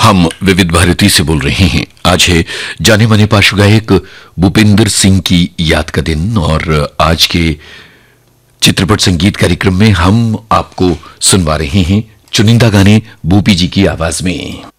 हम विविध भारती से बोल रहे हैं। आज है जाने माने पार्श्व गायक भूपेंद्र सिंह की याद का दिन और आज के चित्रपट संगीत कार्यक्रम में हम आपको सुनवा रहे हैं चुनिंदा गाने भूपी जी की आवाज में।